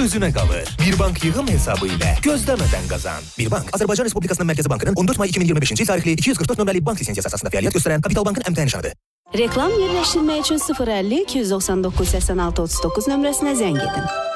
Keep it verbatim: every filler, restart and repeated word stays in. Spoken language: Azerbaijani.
özünə qalır. Bir bank yığım hesabı ilə gözləmədən qazan. Bir bank Azərbaycan Respublikasının Mərkəzi Bankının on dörd may iki min iyirmi beşinci il tarixli iki yüz qırx dörd nömrəli bank lisenziyası əsasında fəaliyyət göstərən Kapital Bankın əmtəh nişanıdır. Reklam yerləşdirmək üçün sıfır əlli iki yüz doxsan doqquz səksən altı otuz doqquz nömrəsinə zəng edin.